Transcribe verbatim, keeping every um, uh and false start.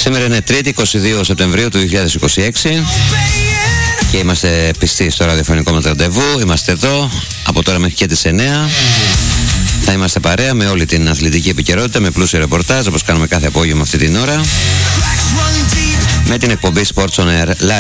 Σήμερα είναι Τρίτη, είκοσι δύο Σεπτεμβρίου του δύο χιλιάδες είκοσι έξι και είμαστε πιστοί στο ραδιοφωνικό μας ραντεβού. Είμαστε εδώ από τώρα μέχρι και τις εννιά. Θα είμαστε παρέα με όλη την αθλητική επικαιρότητα, με πλούσιο ρεπορτάζ όπως κάνουμε κάθε απόγευμα αυτή την ώρα, με την εκπομπή Sports on Air Live.